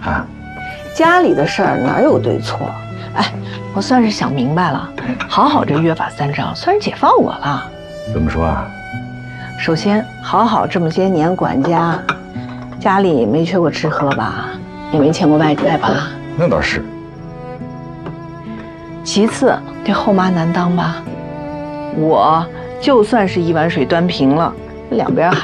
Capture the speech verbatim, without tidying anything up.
啊， 家里的事儿哪有对错？哎，我算是想明白了，好好这约法三章算是解放我了。 怎么说啊？ 首先，好好这么些年管家，家里没缺过吃喝吧，也没欠过外债吧？ 那倒是。 其次，这后妈难当吧？我就算是一碗水端平了，两边还。